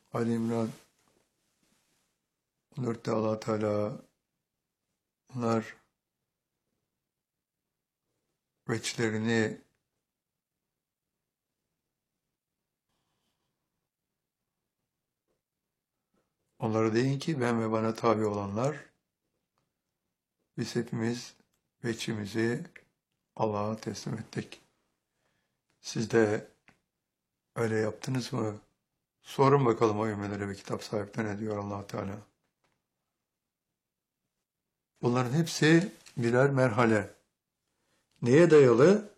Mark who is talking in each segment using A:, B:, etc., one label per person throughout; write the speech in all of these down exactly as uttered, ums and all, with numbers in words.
A: Ali İmran on dörtte Allah Teala bunlar veçlerini onlara deyin ki ben ve bana tabi olanlar biz hepimiz veçimizi Allah'a teslim ettik. Siz de öyle yaptınız mı? Sorun bakalım o ümmelere ve kitap sahiplerine diyor Allah Teala. Bunların hepsi birer merhale. Neye dayalı?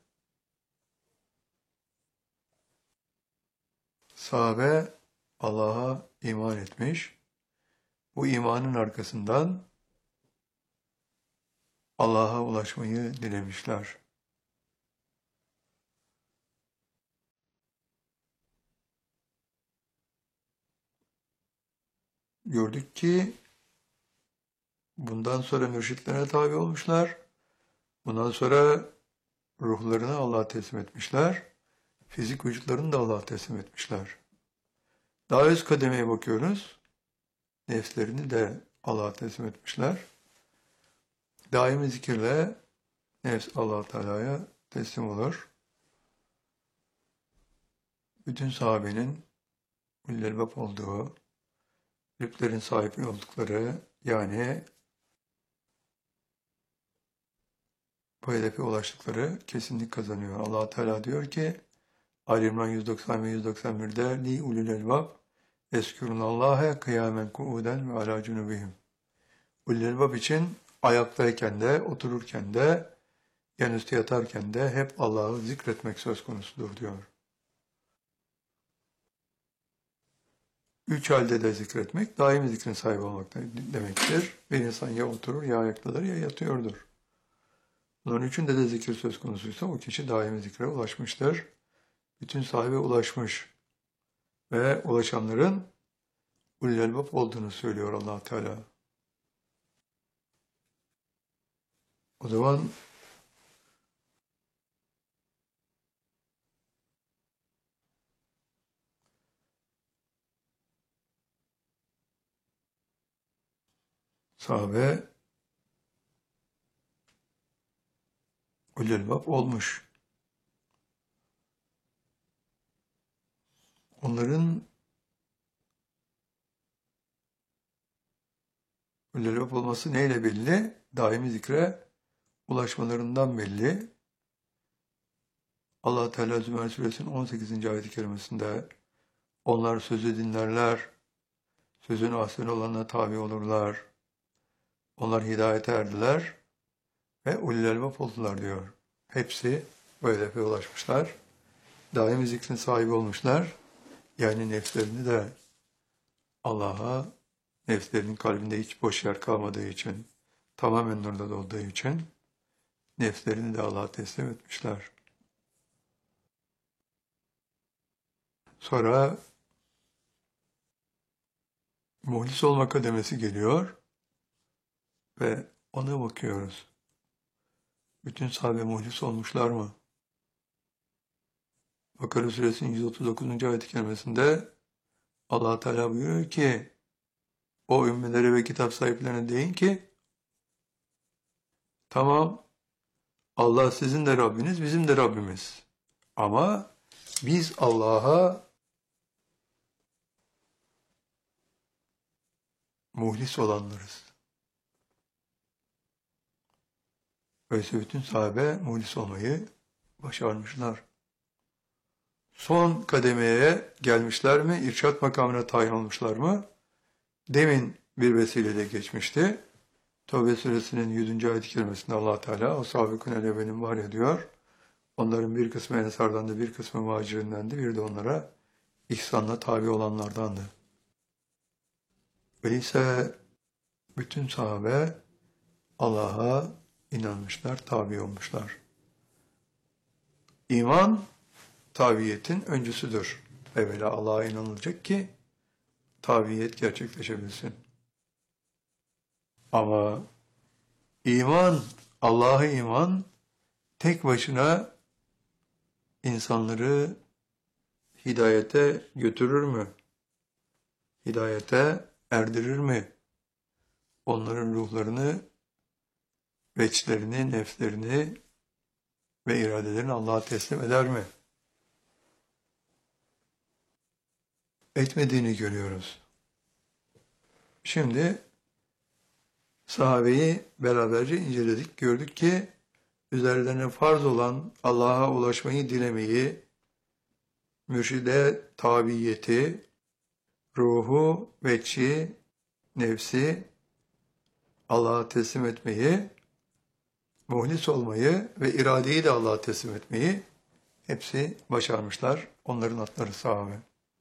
A: Sahabe Allah'a iman etmiş. Bu imanın arkasından Allah'a ulaşmayı dilemişler. Gördük ki bundan sonra mürşitlerine tabi olmuşlar. Bundan sonra ruhlarını Allah'a teslim etmişler. Fizik vücutlarını da Allah'a teslim etmişler. Daha üst kademeye bakıyoruz. Nefslerini de Allah'a teslim etmişler. Daimi zikirle nefs Allah Teala'ya teslim olur. Bütün sahabenin müllelbap olduğu, lüblerin sahibi oldukları, yani bu hedefe ulaştıkları kesinlik kazanıyor. Allah Teala diyor ki Ali İmran yüz doksan ve yüz doksan bir'de li ulul elbab eskurunallaha kıyamen kuuden ve ala cunubihim. Ulul elbab için ayaktayken de, otururken de, yanüstü yatarken de hep Allah'ı zikretmek söz konusudur diyor. Üç halde de zikretmek, daimi zikrin sahibi olmak demektir. Bir insan ya oturur, ya ayaktadır, ya yatıyordur. Bunların üçünde de zikir söz konusuysa o kişi daimi zikre ulaşmıştır. Bütün sahibe ulaşmış ve ulaşanların ulul elbab olduğunu söylüyor Allah Teala. O zaman sahabe ulul elbab olmuş. Onların ulul elbab olması neyle belli? Daimi zikre ulaşmalarından belli. Allah Teala Zümer Suresinin on sekizinci ayet-i kerimesinde onlar sözü dinlerler, sözün ahsen olanına tabi olurlar, onlar hidayete erdiler ve ulul elbab oldular diyor. Hepsi bu hedefe ulaşmışlar. Daimi zikrin sahibi olmuşlar. Yani nefslerini de Allah'a, nefslerinin kalbinde hiç boş yer kalmadığı için, tamamen nurda dolduğu için nefslerini de Allah'a teslim etmişler. Sonra muhlis olma kademesi geliyor ve ona bakıyoruz. Bütün sahabe muhlis olmuşlar mı? Bakara Suresinin yüz otuz dokuzuncu ayet-i kerimesinde Allah Teala buyuruyor ki o ümmelere ve kitap sahiplerine deyin ki tamam Allah sizin de Rabbiniz, bizim de Rabbimiz. Ama biz Allah'a muhlis olanlarız. Öyleyse bütün sahabe muhlis olmayı başarmışlar. Son kademeye gelmişler mi? İrşad makamına tayin olmuşlar mı? Demin bir vesileyle geçmişti. Tevbe suresinin yüzüncü ayet-i kerimesinde Allah Teala o sahabıkın elebenin var ya diyor. Onların bir kısmı Ensar'dandı, bir kısmı Muhacirindendi, bir de onlara ihsanla tabi olanlardandı. Öyleyse bütün sahabe Allah'a inanmışlar, tabi olmuşlar. İman tabiiyetin öncüsüdür. Evvela Allah'a inanılacak ki tabiiyet gerçekleşebilsin. Ama iman, Allah'a iman tek başına insanları hidayete götürür mü? hidayete erdirir mi? Onların ruhlarını, veçlerini, nefslerini ve iradelerini Allah'a teslim eder mi? Etmediğini görüyoruz. Şimdi sahabeyi beraberce inceledik. Gördük ki üzerlerine farz olan Allah'a ulaşmayı dilemeyi, mürşide tabiyeti, ruhu, veçi, nefsi Allah'a teslim etmeyi, muhlis olmayı ve iradeyi de Allah'a teslim etmeyi hepsi başarmışlar. Onların adları sahabe.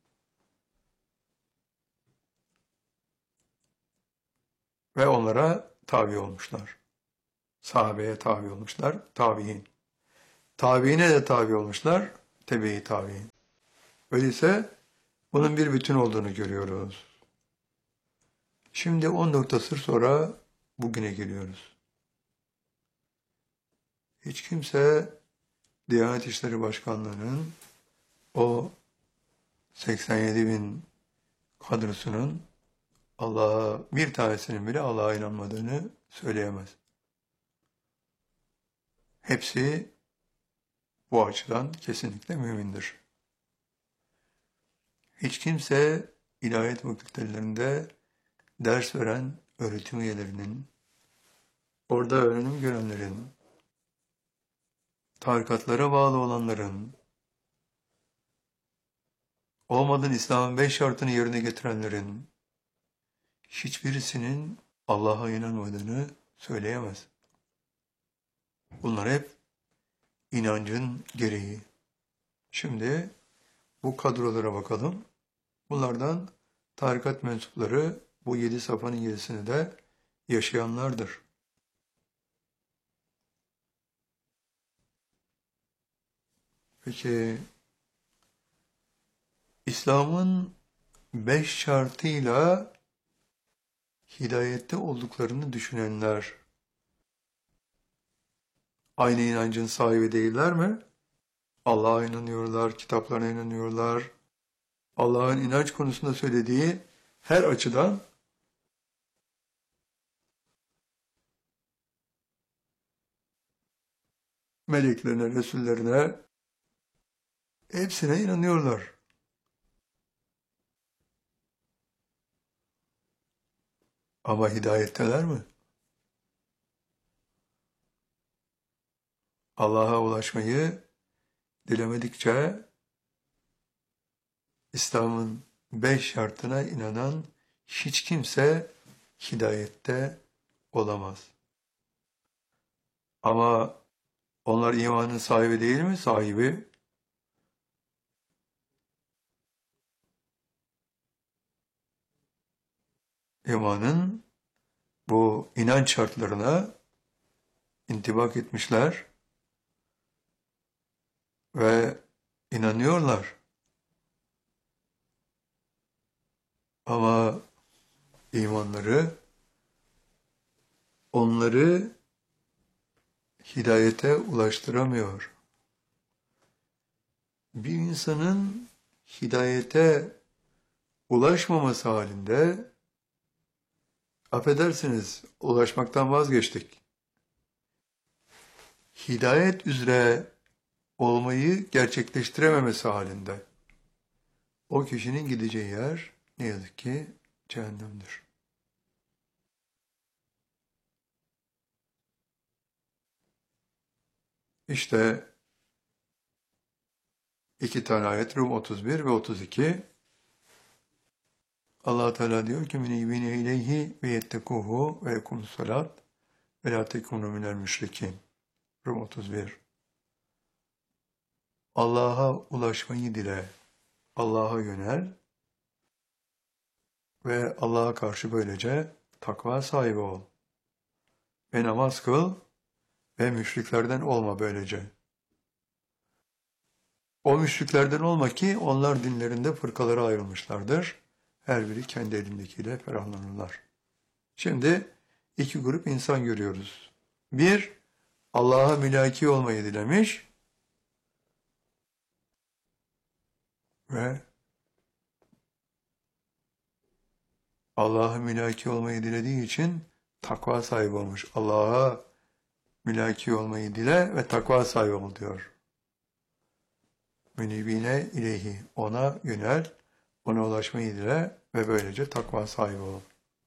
A: Ve onlara tabi olmuşlar. Sahabeye tabi olmuşlar, tabi'in. Tabi'ine de tabi olmuşlar, tebe-i tabi'in. Öyleyse bunun bir bütün olduğunu görüyoruz. Şimdi on dört asır sonra bugüne geliyoruz. Hiç kimse Diyanet İşleri Başkanlığı'nın o seksen yedi bin kadrosunun Allah'a, bir tanesinin bile Allah'a inanmadığını söyleyemez. Hepsi bu açıdan kesinlikle mümindir. Hiç kimse ilahiyat fakültelerinde ders veren öğretim üyelerinin, orada öğrenim görenlerin, tarikatlara bağlı olanların, olmadan İslam'ın beş şartını yerine getirenlerin hiçbirisinin Allah'a inanmadığını söyleyemez. Bunlar hep inancın gereği. Şimdi bu kadrolara bakalım. Bunlardan tarikat mensupları bu yedi safhanın yedisini de yaşayanlardır. Peki İslam'ın beş şartıyla hidayette olduklarını düşünenler aynı inancın sahibi değiller mi? Allah'a inanıyorlar, kitaplarına inanıyorlar. Allah'ın inanç konusunda söylediği her açıdan meleklerine, resullerine hepsine inanıyorlar. Ama hidayetteler mi? Allah'a ulaşmayı dilemedikçe İslam'ın beş şartına inanan hiç kimse hidayette olamaz. Ama onlar imanın sahibi değil mi? Sahibi. İmanın bu inanç şartlarına intibak etmişler ve inanıyorlar. Ama imanları onları hidayete ulaştıramıyor. Bir insanın hidayete ulaşmaması halinde, affedersiniz, ulaşmaktan vazgeçtik. Hidayet üzere olmayı gerçekleştirememesi halinde o kişinin gideceği yer ne yazık ki cehennemdir. İşte iki tane ayet, Rum otuz bir ve otuz iki. Allah Teala diyor ki: "Münibine ileyhi ve yettekuhu ve yekumus salat ve la tekunu minel müşrikin." Rum otuz bir. Allah'a ulaşmayı dile, Allah'a yönel ve Allah'a karşı böylece takva sahibi ol. Ve namaz kıl ve müşriklerden olma böylece. O müşriklerden olma ki onlar dinlerinde fırkalara ayrılmışlardır. Her biri kendi elindekiyle ferahlanırlar. Şimdi iki grup insan görüyoruz. Bir, Allah'a mülaki olmayı dilemiş ve Allah'a mülaki olmayı dilediği için takva sahibi olmuş. Allah'a mülaki olmayı dile ve takva sahibi ol diyor. Münibine ileyhi. Ona yönel, ona ulaşmayı dile ve böylece takva sahibi ol.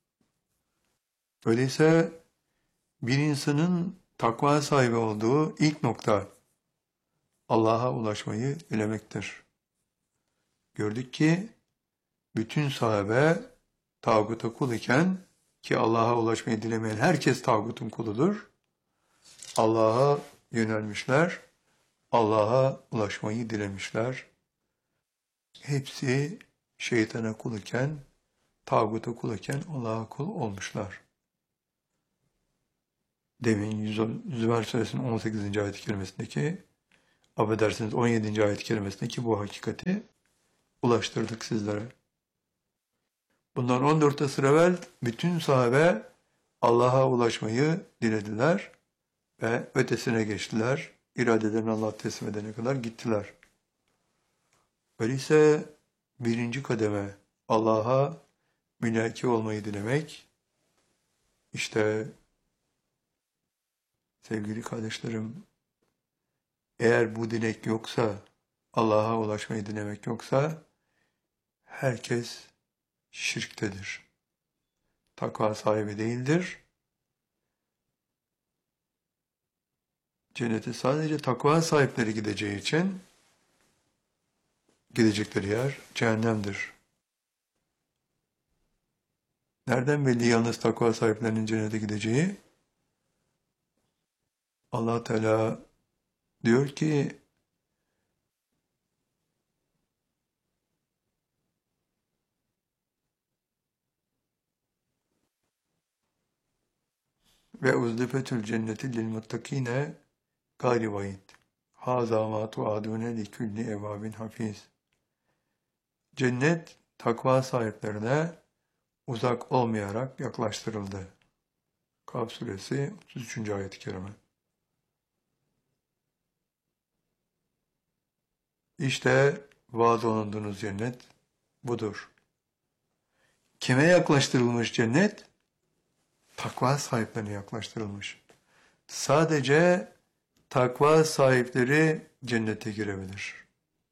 A: Öyleyse bir insanın takva sahibi olduğu ilk nokta Allah'a ulaşmayı dilemektir. Gördük ki bütün sahabe tağuta kul iken, ki Allah'a ulaşmayı dilemeyen herkes tağutun kuludur, Allah'a yönelmişler, Allah'a ulaşmayı dilemişler. Hepsi şeytana kul iken, tağuta kul iken Allah'a kul olmuşlar. Demin Zümer Suresinin on sekizinci ayet-i kerimesindeki, affedersiniz on yedinci ayet-i kerimesindeki bu hakikati ulaştırdık sizlere. Bundan on dört asır evvel bütün sahabe Allah'a ulaşmayı dilediler ve ötesine geçtiler. İradelerini Allah'a teslim edene kadar gittiler. Öyleyse birinci kademe Allah'a mülaki olmayı dilemek. İşte sevgili kardeşlerim, eğer bu dilek yoksa, Allah'a ulaşmayı dilemek yoksa, herkes şirktedir. Takva sahibi değildir. Cennete sadece takva sahipleri gideceği için gidecekleri yer cehennemdir. Nereden belli yalnız takva sahiplerinin cennete gideceği? Allah Teala diyor ki ve uzlifetül cenneti lil muttakine gayri vaid. Haza ma tuadune li kulli evabin hafiz. Cennet takva sahiplerine uzak olmayarak yaklaştırıldı. Kaf suresi otuz üçüncü ayet-i kerime. İşte vaaz olunduğunuz cennet budur. Kime yaklaştırılmış cennet? Takva sahiplerine yaklaştırılmış. Sadece takva sahipleri cennete girebilir.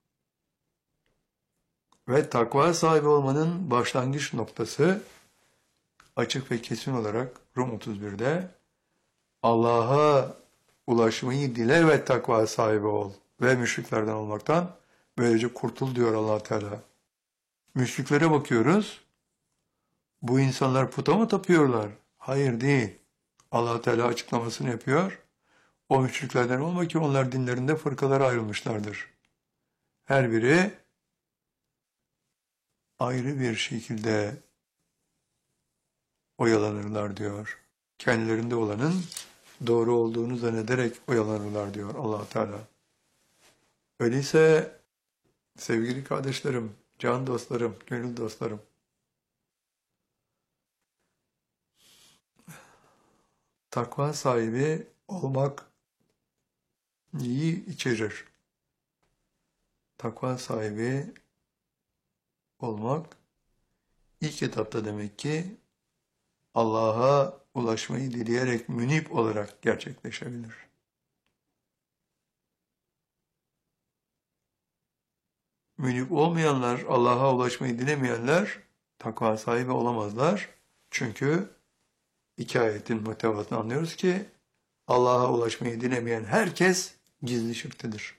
A: Ve takva sahibi olmanın başlangıç noktası açık ve kesin olarak Rum otuz birde Allah'a ulaşmayı dile ve takva sahibi ol ve müşriklerden olmaktan böylece kurtul diyor Allah Teala. Müşriklere bakıyoruz. Bu insanlar puta mı tapıyorlar? Hayır değil. Allah Teala açıklamasını yapıyor. O müşriklerden olma ki onlar dinlerinde fırkalara ayrılmışlardır. Her biri ayrı bir şekilde oyalanırlar diyor. Kendilerinde olanın doğru olduğunu zannederek oyalanırlar diyor Allah Teala. Öyleyse sevgili kardeşlerim, can dostlarım, gönül dostlarım, takva sahibi olmak neyi içerir? Takva sahibi olmak ilk etapta demek ki Allah'a ulaşmayı dileyerek münip olarak gerçekleşebilir. Münip olmayanlar, Allah'a ulaşmayı dilemeyenler takva sahibi olamazlar. Çünkü iki ayetin muhtevatını anlıyoruz ki Allah'a ulaşmayı dilemeyen herkes gizli şirktedir.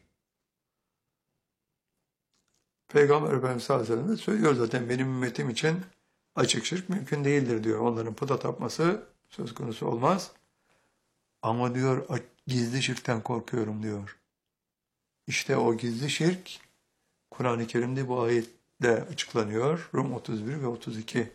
A: Peygamber Efendimiz sallallahu aleyhi ve sellem de söylüyor zaten benim ümmetim için açık şirk mümkün değildir diyor. Onların puta tapması söz konusu olmaz. Ama diyor gizli şirkten korkuyorum diyor. İşte o gizli şirk Kur'an-ı Kerim'de bu ayetle açıklanıyor. Rum otuz bir ve otuz iki.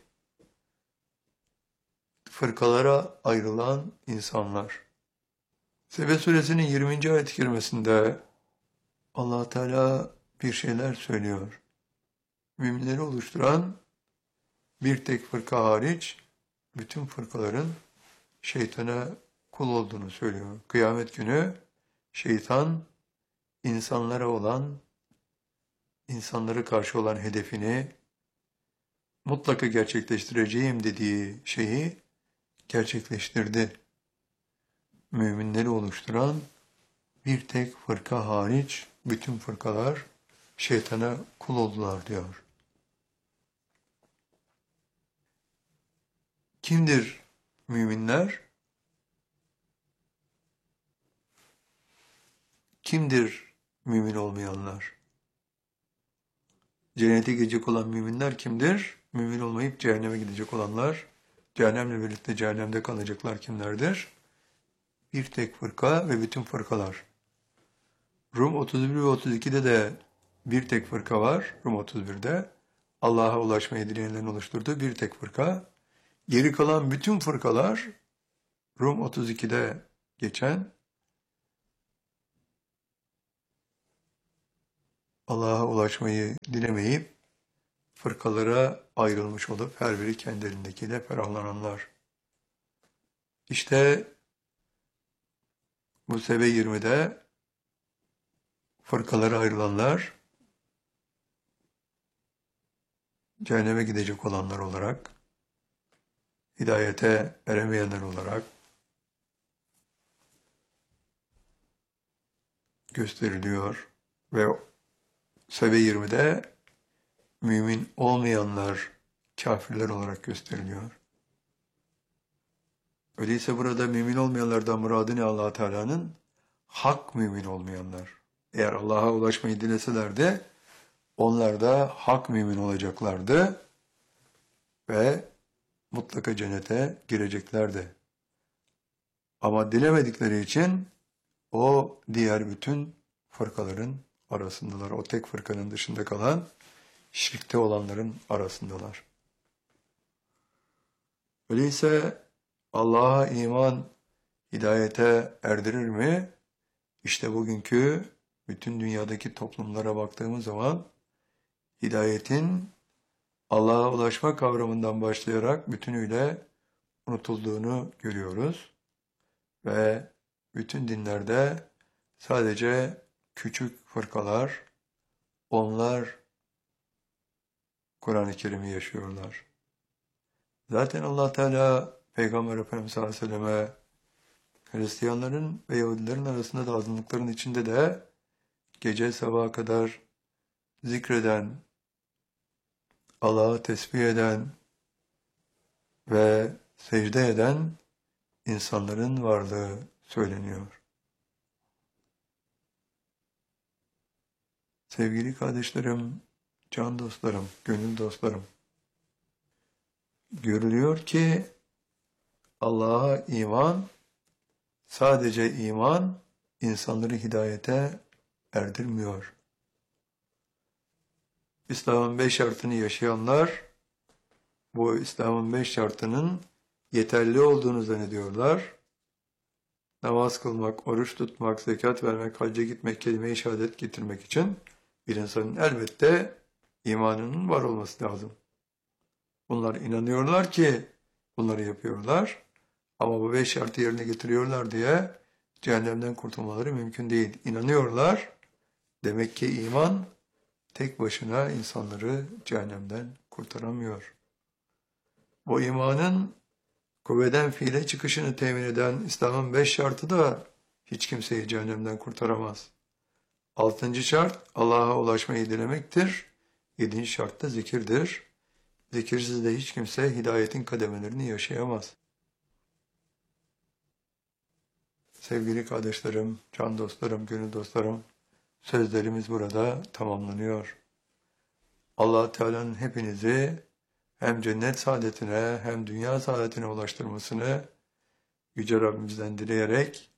A: Fırkalara ayrılan insanlar. Sebe suresinin yirminci ayet-i kerimesinde Allah Teala bir şeyler söylüyor. Müminleri oluşturan bir tek fırka hariç bütün fırkaların şeytana kul olduğunu söylüyor. Kıyamet günü şeytan insanlara olan, insanlara karşı olan hedefini mutlaka gerçekleştireceğim dediği şeyi gerçekleştirdi. Müminleri oluşturan bir tek fırka hariç bütün fırkalar şeytana kul oldular diyor. Kimdir müminler? Kimdir mümin olmayanlar? Cennete gidecek olan müminler kimdir? Mümin olmayıp cehenneme gidecek olanlar, cehennemle birlikte cehennemde kalacaklar kimlerdir? Bir tek fırka ve bütün fırkalar. Rum otuz bir ve otuz ikide de bir tek fırka var. Rum otuz birde Allah'a ulaşmayı dileyenlerin oluşturduğu bir tek fırka. Geri kalan bütün fırkalar Rum otuz ikide geçen Allah'a ulaşmayı dilemeyip fırkalara ayrılmış olup her biri kendi elindekiyle ferahlananlar. İşte bu Sebe yirmide fırkalara ayrılanlar cehenneme gidecek olanlar olarak, hidayete eremeyenler olarak gösteriliyor ve Sebe yirmide mümin olmayanlar kafirler olarak gösteriliyor. Öyleyse burada mümin olmayanlardan muradı ne Allah Teala'nın? Hak mümin olmayanlar. Eğer Allah'a ulaşmayı dileselerdi onlar da hak mümin olacaklardı ve mutlaka cennete gireceklerdi. Ama dilemedikleri için o diğer bütün fırkaların arasındalar. O tek fırkanın dışında kalan şirkte olanların arasındalar. Öyleyse Allah'a iman hidayete erdirir mi? İşte bugünkü bütün dünyadaki toplumlara baktığımız zaman hidayetin Allah'a ulaşma kavramından başlayarak bütünüyle unutulduğunu görüyoruz. Ve bütün dinlerde sadece küçük fırkalar, onlar Kur'an-ı Kerim'i yaşıyorlar. Zaten Allah Teala Peygamber Efendimiz sallallahu aleyhi ve selleme Hristiyanların ve Yahudilerin arasında da azınlıkların içinde de gece sabaha kadar zikreden, Allah'ı tesbih eden ve secde eden insanların varlığı söyleniyor. Sevgili kardeşlerim, can dostlarım, gönül dostlarım, görülüyor ki Allah'a iman, sadece iman insanları hidayete erdirmiyor. İslam'ın beş şartını yaşayanlar, bu İslam'ın beş şartının yeterli olduğunu zannediyorlar. Namaz kılmak, oruç tutmak, zekat vermek, hacca gitmek, kelime-i şehadet getirmek için bir insanın elbette imanının var olması lazım. Bunlar inanıyorlar ki bunları yapıyorlar ama bu beş şartı yerine getiriyorlar diye cehennemden kurtulmaları mümkün değil. İnanıyorlar, demek ki iman tek başına insanları cehennemden kurtaramıyor. Bu imanın kuvveden fiile çıkışını temin eden İslam'ın beş şartı da hiç kimseyi cehennemden kurtaramaz. Altıncı şart Allah'a ulaşmayı dilemektir. Yedinci şart da zikirdir. Zikirsiz de hiç kimse hidayetin kademelerini yaşayamaz. Sevgili kardeşlerim, can dostlarım, gönül dostlarım, sözlerimiz burada tamamlanıyor. Allah Teala'nın hepinizi hem cennet saadetine hem dünya saadetine ulaştırmasını Yüce Rabbimizden dileyerek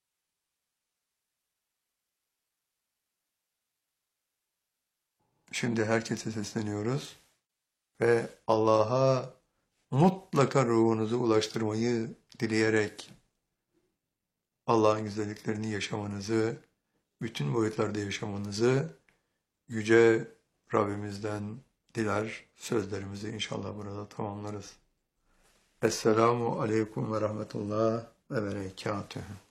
A: şimdi herkese sesleniyoruz ve Allah'a mutlaka ruhunuzu ulaştırmayı dileyerek Allah'ın güzelliklerini yaşamanızı, bütün boyutlarda yaşamanızı Yüce Rabbimizden diler, sözlerimizi inşallah burada tamamlarız. Esselamu Aleyküm ve Rahmetullah ve Berekatühü.